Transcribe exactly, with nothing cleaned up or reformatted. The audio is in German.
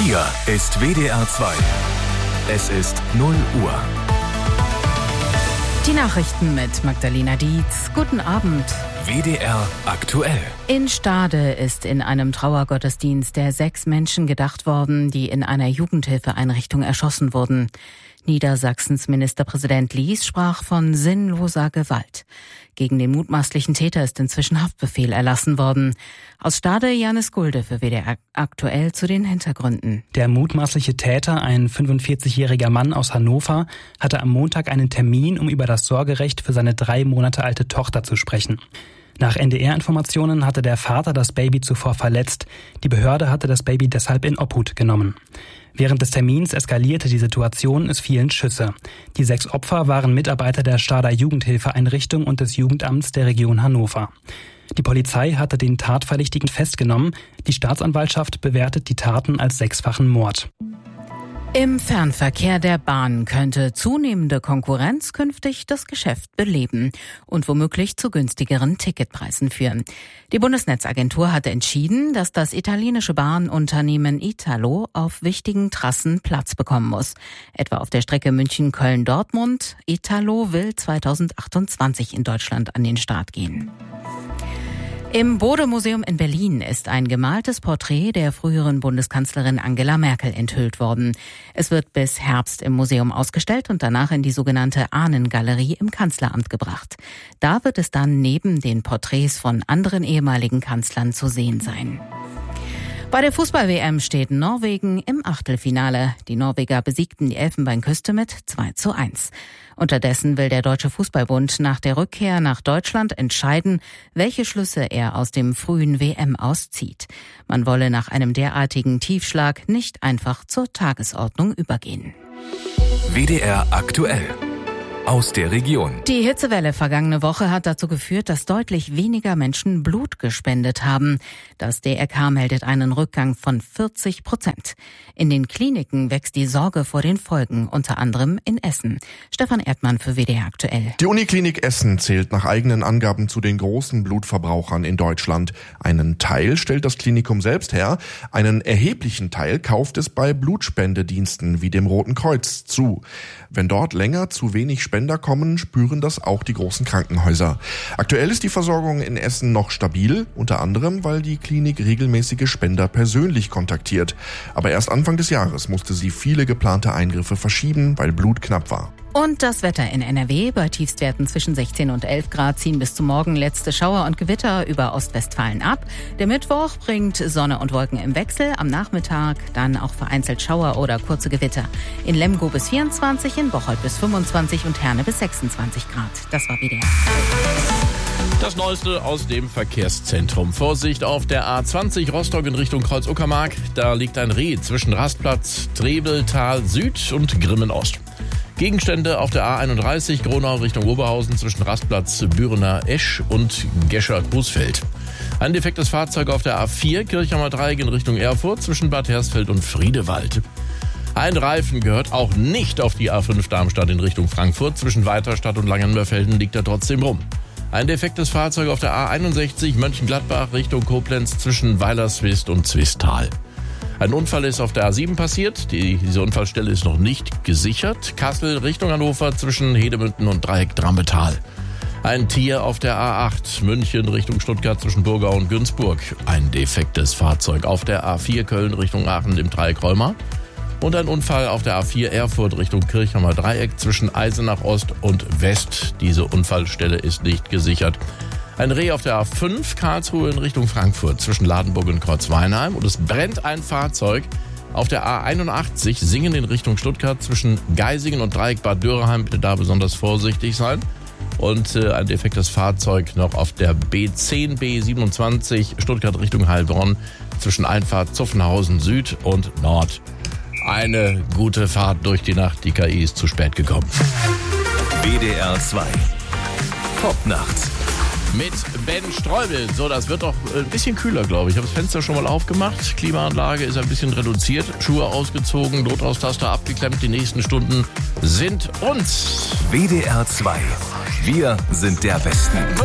Hier ist W D R zwei. Es ist null Uhr. Die Nachrichten mit Magdalena Dietz. Guten Abend. W D R aktuell. In Stade ist in einem Trauergottesdienst der sechs Menschen gedacht worden, die in einer Jugendhilfeeinrichtung erschossen wurden. Niedersachsens Ministerpräsident Lies sprach von sinnloser Gewalt. Gegen den mutmaßlichen Täter ist inzwischen Haftbefehl erlassen worden. Aus Stade Janis Gulde für W D R aktuell zu den Hintergründen. Der mutmaßliche Täter, ein fünfundvierzigjähriger Mann aus Hannover, hatte am Montag einen Termin, um über das Sorgerecht für seine drei Monate alte Tochter zu sprechen. Nach N D R-Informationen hatte der Vater das Baby zuvor verletzt. Die Behörde hatte das Baby deshalb in Obhut genommen. Während des Termins eskalierte die Situation, es fielen Schüsse. Die sechs Opfer waren Mitarbeiter der Stader Jugendhilfeeinrichtung und des Jugendamts der Region Hannover. Die Polizei hatte den Tatverdächtigen festgenommen. Die Staatsanwaltschaft bewertet die Taten als sechsfachen Mord. Im Fernverkehr der Bahn könnte zunehmende Konkurrenz künftig das Geschäft beleben und womöglich zu günstigeren Ticketpreisen führen. Die Bundesnetzagentur hatte entschieden, dass das italienische Bahnunternehmen Italo auf wichtigen Trassen Platz bekommen muss. Etwa auf der Strecke München-Köln-Dortmund. Italo will zweitausendachtundzwanzig in Deutschland an den Start gehen. Im Bode-Museum in Berlin ist ein gemaltes Porträt der früheren Bundeskanzlerin Angela Merkel enthüllt worden. Es wird bis Herbst im Museum ausgestellt und danach in die sogenannte Ahnengalerie im Kanzleramt gebracht. Da wird es dann neben den Porträts von anderen ehemaligen Kanzlern zu sehen sein. Bei der Fußball-W M steht Norwegen im Achtelfinale. Die Norweger besiegten die Elfenbeinküste mit zwei zu eins. Unterdessen will der Deutsche Fußballbund nach der Rückkehr nach Deutschland entscheiden, welche Schlüsse er aus dem frühen W M-Aus zieht. Man wolle nach einem derartigen Tiefschlag nicht einfach zur Tagesordnung übergehen. W D R aktuell. Aus der Region. Die Hitzewelle vergangene Woche hat dazu geführt, dass deutlich weniger Menschen Blut gespendet haben. Das D R K meldet einen Rückgang von vierzig Prozent. In den Kliniken wächst die Sorge vor den Folgen, unter anderem in Essen. Stefan Erdmann für W D R aktuell. Die Uniklinik Essen zählt nach eigenen Angaben zu den großen Blutverbrauchern in Deutschland. Einen Teil stellt das Klinikum selbst her, einen erheblichen Teil kauft es bei Blutspendediensten wie dem Roten Kreuz zu. Wenn dort länger zu wenig Spender kommen, spüren das auch die großen Krankenhäuser. Aktuell ist die Versorgung in Essen noch stabil, unter anderem, weil die Klinik regelmäßige Spender persönlich kontaktiert. Aber erst Anfang des Jahres musste sie viele geplante Eingriffe verschieben, weil Blut knapp war. Und das Wetter in N R W. Bei Tiefstwerten zwischen sechzehn und elf Grad ziehen bis zum Morgen letzte Schauer und Gewitter über Ostwestfalen ab. Der Mittwoch bringt Sonne und Wolken im Wechsel. Am Nachmittag dann auch vereinzelt Schauer oder kurze Gewitter. In Lemgo bis vierundzwanzig, in Bocholt bis fünfundzwanzig und Herne bis sechsundzwanzig Grad. Das war W D R. Das Neueste aus dem Verkehrszentrum. Vorsicht auf der A zwanzig Rostock in Richtung Kreuz-Uckermark. Da liegt ein Reh zwischen Rastplatz Trebeltal Süd und Grimmen Ost. Gegenstände auf der A einunddreißig Gronau Richtung Oberhausen zwischen Rastplatz Bürener Esch und Gescher Coesfeld. Ein defektes Fahrzeug auf der A vier Kirchheimer Dreieck in Richtung Erfurt zwischen Bad Hersfeld und Friedewald. Ein Reifen gehört auch nicht auf die A fünf Darmstadt in Richtung Frankfurt. Zwischen Weiterstadt und Langenmörfelden liegt er trotzdem rum. Ein defektes Fahrzeug auf der A einundsechzig Mönchengladbach Richtung Koblenz zwischen Weilerswist und Zwistal. Ein Unfall ist auf der A sieben passiert. Die, diese Unfallstelle ist noch nicht gesichert. Kassel Richtung Hannover zwischen Hedemünden und Dreieck Drammetal. Ein Tier auf der A acht München Richtung Stuttgart zwischen Burgau und Günzburg. Ein defektes Fahrzeug auf der A vier Köln Richtung Aachen im Dreieck Rheuma. Und ein Unfall auf der A vier Erfurt Richtung Kirchheimer Dreieck zwischen Eisenach Ost und West. Diese Unfallstelle ist nicht gesichert. Ein Reh auf der A fünf Karlsruhe in Richtung Frankfurt zwischen Ladenburg und Kreuzweinheim. Und es brennt ein Fahrzeug auf der A einundachtzig Singen in Richtung Stuttgart zwischen Geisingen und Dreieck Bad Dürerheim. Bitte da besonders vorsichtig sein. Und äh, ein defektes Fahrzeug noch auf der B zehn B siebenundzwanzig Stuttgart Richtung Heilbronn zwischen Einfahrt Zuffenhausen Süd und Nord. Eine gute Fahrt durch die Nacht. Die K I ist zu spät gekommen. W D R zwei. Popnacht. Mit Ben Streubel. So, das wird doch ein bisschen kühler, glaube ich. Ich habe das Fenster schon mal aufgemacht. Klimaanlage ist ein bisschen reduziert. Schuhe ausgezogen, Notraustaster abgeklemmt. Die nächsten Stunden sind uns. W D R zwei. Wir sind der Westen.